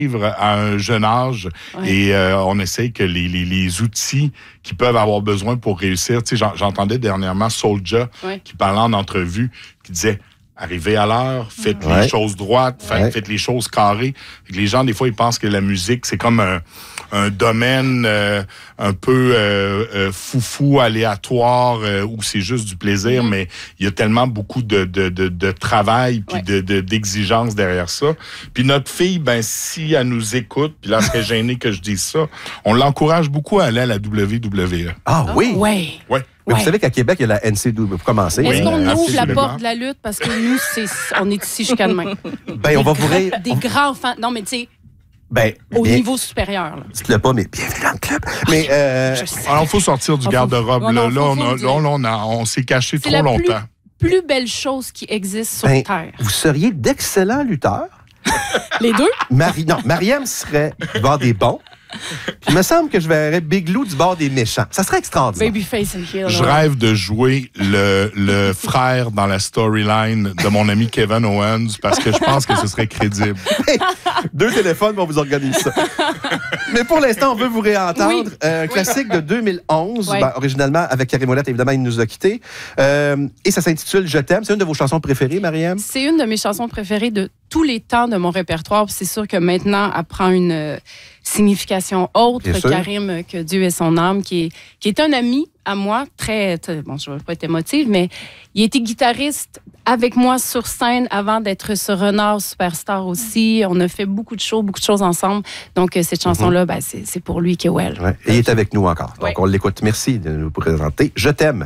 à un jeune âge et on essaye que les outils qu'ils peuvent avoir besoin pour réussir. Tu sais, j'entendais dernièrement Soulja qui parlait en entrevue, qui disait arrivez à l'heure, faites les choses droites, faites les choses carrées. Les gens, des fois, ils pensent que la musique, c'est comme un domaine un peu foufou, aléatoire, où c'est juste du plaisir, mais il y a tellement beaucoup de travail puis d'exigences derrière ça. Puis notre fille, ben si elle nous écoute, puis là, elle serait gênée que je dise ça, on l'encourage beaucoup à aller à la WWE. Ah oui? Oui. Ouais. Mais vous savez qu'à Québec, il y a la NCW pour commencer. Est-ce qu'on ouvre la absolument. porte de la lutte? Parce que nous, on est ici jusqu'à demain. Ben, on va vous Des grands fans. Non, mais tu sais, Ben, au niveau supérieur. Là. Dites-le pas, mais bienvenue dans le club. Mais, Je sais. Alors, il faut sortir du garde-robe. On s'est caché C'est trop la longtemps. plus belle chose qui existe sur ben, Terre. vous seriez d'excellents lutteurs. Les deux? Mariam serait du bord des bons. Puis il me semble que je verrais Big Lou du bord des méchants. Ça serait extraordinaire. Babyface and heel. Je rêve de jouer le frère dans la storyline de mon ami Kevin Owens parce que je pense que ce serait crédible. Deux téléphones vont vous organiser ça. Mais pour l'instant, on veut vous réentendre. Oui. Un classique de 2011, Ouais. originalement avec Carré Mollette, évidemment, il nous a quittés. Et ça s'intitule « Je t'aime ». C'est une de vos chansons préférées, Mariam? C'est une de mes chansons préférées de tous les temps de mon répertoire. Puis c'est sûr que maintenant, elle prend une signification autre. Bien sûr. Karim, que Dieu ait son âme, qui est un ami à moi, bon, je ne veux pas être émotive, mais il était guitariste avec moi sur scène avant d'être ce Renard Superstar aussi. On a fait beaucoup de choses ensemble. Donc, cette chanson-là, ben, c'est pour lui qui est well. Ouais. Et il est avec nous encore. Donc, Ouais. on l'écoute. Merci de nous présenter « Je t'aime ».